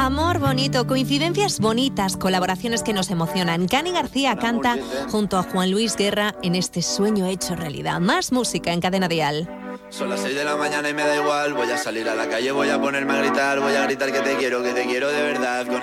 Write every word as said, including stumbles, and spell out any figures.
Amor bonito, coincidencias bonitas, colaboraciones que nos emocionan. Cani García canta junto a Juan Luis Guerra en este sueño hecho realidad. Más música en Cadena Dial. Son las seis de la mañana y me da igual. Voy a salir a la calle, voy a ponerme a gritar. Voy a gritar que te quiero, que te quiero de verdad.